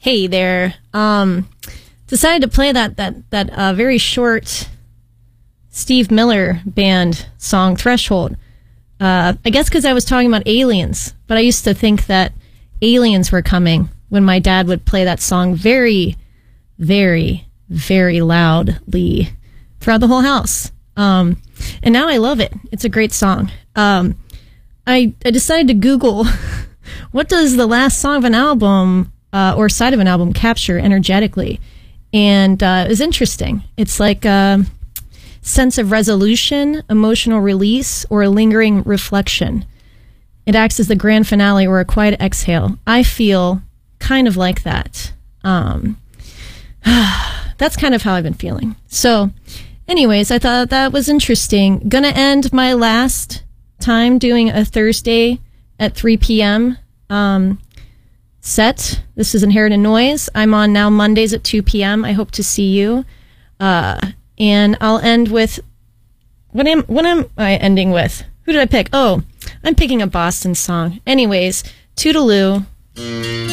Hey there. Decided to play that very short Steve Miller Band song, Threshold. I guess because I was talking about aliens, but I used to think that aliens were coming when my dad would play that song very, very, very loudly throughout the whole house. And now I love it. It's a great song. I decided to Google what does the last song of an album or side of an album capture energetically. And it was interesting. It's like a sense of resolution, emotional release, or a lingering reflection. It acts as the grand finale or a quiet exhale. I feel kind of like that. That's kind of how I've been feeling. So anyways, I thought that was interesting. Gonna end my last time doing a Thursday at 3 p.m. Set. This is Inherited Noise. I'm on now Mondays at 2 p.m. I hope to see you. And I'll end with... What am I ending with? Who did I pick? Oh, I'm picking a Boston song. Anyways, toodaloo.